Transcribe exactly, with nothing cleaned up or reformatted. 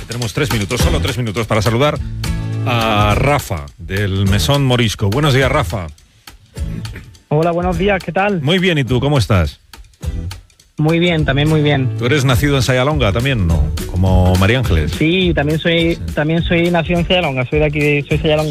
Tenemos tres minutos, solo tres minutos para saludar a Rafa del Mesón Morisco. Buenos días, Rafa. Hola, buenos días, ¿qué tal? Muy bien, ¿y tú cómo estás? Muy bien, también muy bien. ¿Tú eres nacido en Sayalonga también, no? Como María Ángeles. Sí, también soy, también soy nacido en Sayalonga, soy de aquí, soy Sayalonga.